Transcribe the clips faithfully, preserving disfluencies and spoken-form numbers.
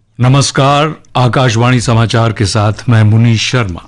नमस्कार, आकाशवाणी समाचार के साथ मैं मुनीश शर्मा।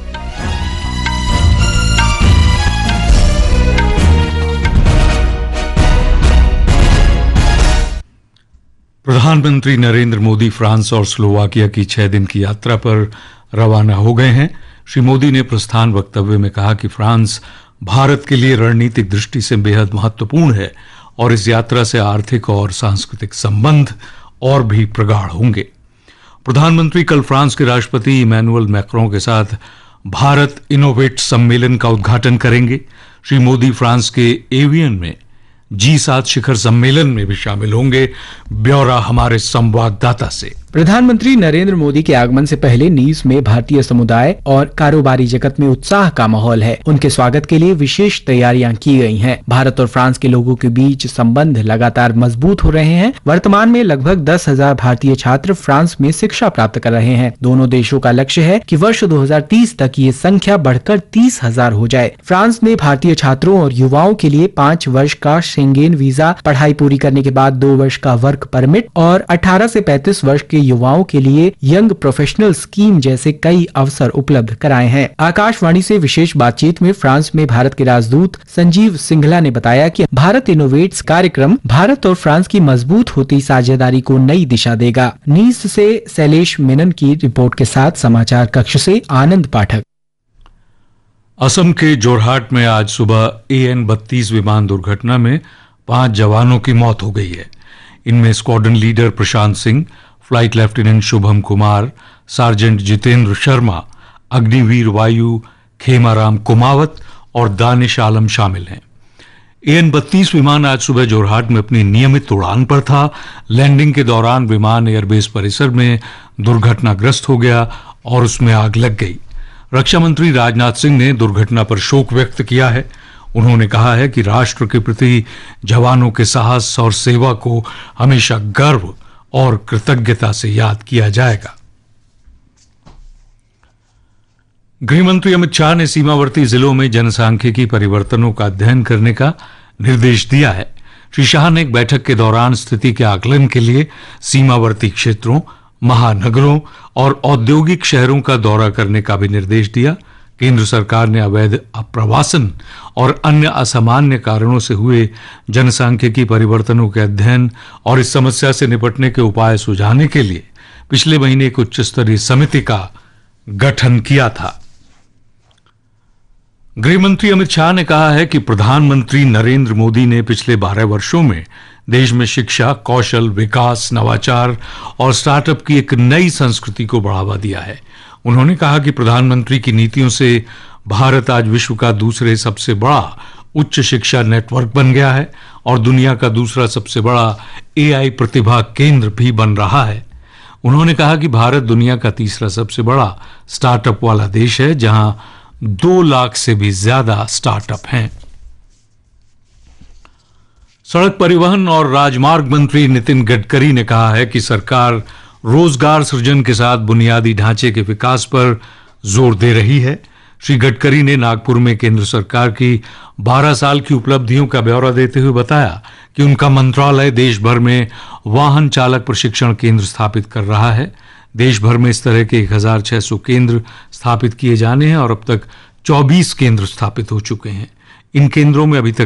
प्रधानमंत्री नरेंद्र मोदी फ्रांस और स्लोवाकिया की छह दिन की यात्रा पर रवाना हो गए हैं। श्री मोदी ने प्रस्थान वक्तव्य में कहा कि फ्रांस भारत के लिए रणनीतिक दृष्टि से बेहद महत्वपूर्ण है और इस यात्रा से आर्थिक और सांस्कृतिक संबंध और भी प्रगाढ़ होंगे। प्रधानमंत्री कल फ्रांस के राष्ट्रपति इमैनुअल मैक्रों के साथ भारत इनोवेट सम्मेलन का उद्घाटन करेंगे। श्री मोदी फ्रांस के एवियन में जी सात शिखर सम्मेलन में भी शामिल होंगे। ब्यौरा हमारे संवाददाता से। प्रधानमंत्री नरेंद्र मोदी के आगमन से पहले नीस में भारतीय समुदाय और कारोबारी जगत में उत्साह का माहौल है। उनके स्वागत के लिए विशेष तैयारियां की गई हैं। भारत और फ्रांस के लोगों के बीच संबंध लगातार मजबूत हो रहे हैं। वर्तमान में लगभग दस हजार भारतीय छात्र फ्रांस में शिक्षा प्राप्त कर रहे हैं। दोनों देशों का लक्ष्य है कि वर्ष दो हजार तीस तक ये संख्या बढ़कर तीस हजार हो जाए। फ्रांस ने भारतीय छात्रों और युवाओं के लिए पाँच वर्ष का शेंगेन वीजा, पढ़ाई पूरी करने के बाद दो वर्ष का वर्क परमिट और अठारह से पैंतीस वर्ष के युवाओं के लिए यंग प्रोफेशनल स्कीम जैसे कई अवसर उपलब्ध कराए हैं। आकाशवाणी से विशेष बातचीत में फ्रांस में भारत के राजदूत संजीव सिंघला ने बताया कि भारत इनोवेट्स कार्यक्रम भारत और फ्रांस की मजबूत होती साझेदारी को नई दिशा देगा। नीस से शैलेश मेनन की रिपोर्ट के साथ समाचार कक्ष से आनंद पाठक। असम के जोरहाट में आज सुबह ए एन बत्तीस विमान दुर्घटना में पांच जवानों की मौत हो गई है। इनमें squadron leader Prashant Singh, flight lieutenant Shubham Kumar, sergeant Jitendra Sharma, Agniveer वायु खेमाराम कुमावत और दानिश आलम शामिल हैं। ए एन बत्तीस विमान आज सुबह जोरहाट में अपनी नियमित उड़ान पर था। लैंडिंग के दौरान विमान एयरबेस परिसर में दुर्घटनाग्रस्त हो गया और उसमें आग लग गई। रक्षा मंत्री राजनाथ सिंह ने दुर्घटना पर शोक व्यक्त किया है। उन्होंने कहा है कि राष्ट्र के प्रति जवानों के साहस और सेवा को हमेशा गर्व और कृतज्ञता से याद किया जाएगा। गृहमंत्री अमित शाह ने सीमावर्ती जिलों में जनसांख्यिकी परिवर्तनों का अध्ययन करने का निर्देश दिया है। श्री शाह ने एक बैठक के दौरान स्थिति के आकलन के लिए सीमावर्ती क्षेत्रों, महानगरों और औद्योगिक शहरों का दौरा करने का भी निर्देश दिया। केंद्र सरकार ने अवैध आप्रवासन और अन्य असामान्य कारणों से हुए जनसांख्यिकी परिवर्तनों के अध्ययन और इस समस्या से निपटने के उपाय सुझाने के लिए पिछले महीने एक उच्च स्तरीय समिति का गठन किया था। गृहमंत्री अमित शाह ने कहा है कि प्रधानमंत्री नरेंद्र मोदी ने पिछले बारह वर्षों में देश में शिक्षा, कौशल विकास, नवाचार और स्टार्टअप की एक नई संस्कृति को बढ़ावा दिया है। उन्होंने कहा कि प्रधानमंत्री की नीतियों से भारत आज विश्व का दूसरे सबसे बड़ा उच्च शिक्षा नेटवर्क बन गया है और दुनिया का दूसरा सबसे बड़ा ए आई प्रतिभा केंद्र भी बन रहा है। उन्होंने कहा कि भारत दुनिया का तीसरा सबसे बड़ा स्टार्टअप वाला देश है, जहां दो लाख से भी ज्यादा स्टार्टअप हैं। सड़क परिवहन और राजमार्ग मंत्री नितिन गडकरी ने कहा है कि सरकार रोजगार सृजन के साथ बुनियादी ढांचे के विकास पर जोर दे रही है। श्री गडकरी ने नागपुर में केंद्र सरकार की बारह साल की उपलब्धियों का ब्यौरा देते हुए बताया कि उनका मंत्रालय देश भर में वाहन चालक प्रशिक्षण केंद्र स्थापित कर रहा है। देश भर में इस तरह के एक हजार छह सौ केंद्र स्थापित किए जाने हैं और अब तक चौबीस केंद्र स्थापित हो चुके हैं। इन केंद्रों में अभी तक